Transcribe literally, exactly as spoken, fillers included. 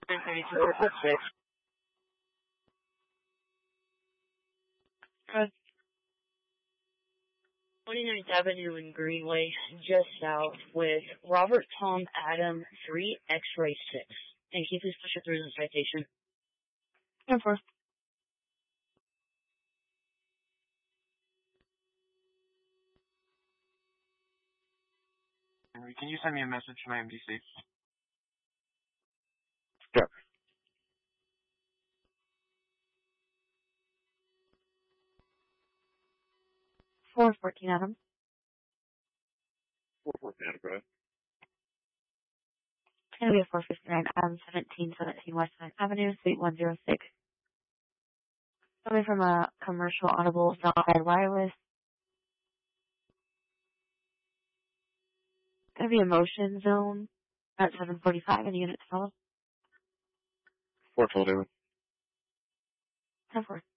Good. twenty-ninth Avenue and Greenway, just south, with Robert Tom Adam three X-Ray six. And can you please push it through the citation? Of course. Can you send me a message from M D C? Sure. four fourteen Adam. four fourteen Adam, go ahead. It's going to be a four fifty-nine Adam, seventeen seventeen West ninth Avenue, Suite one oh six. Coming from a commercial audible Southside Wireless. It's going to be a motion zone at seven forty-five in the unit to follow. four twelve, David. ten four.